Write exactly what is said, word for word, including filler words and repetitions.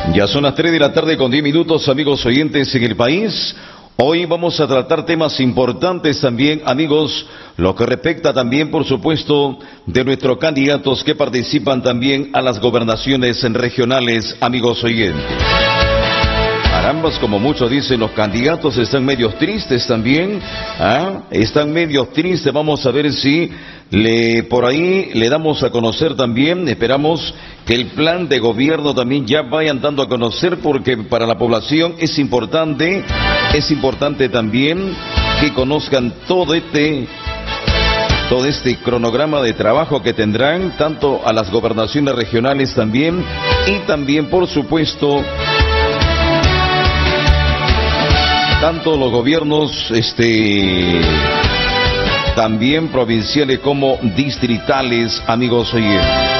Ya son las tres de la tarde con diez minutos, amigos oyentes en el país. Hoy vamos a tratar temas importantes también, amigos, lo que respecta también, por supuesto, de nuestros candidatos que participan también a las gobernaciones regionales, amigos oyentes. Carambas, como muchos dicen, los candidatos están medios tristes también, ¿ah? Están medios tristes. Vamos a ver si le por ahí le damos a conocer también. Esperamos que el plan de gobierno también ya vayan dando a conocer, porque para la población es importante, es importante también que conozcan todo este todo este cronograma de trabajo que tendrán, tanto a las gobernaciones regionales también, y también, por supuesto, tanto los gobiernos este también provinciales como distritales, amigos oyentes.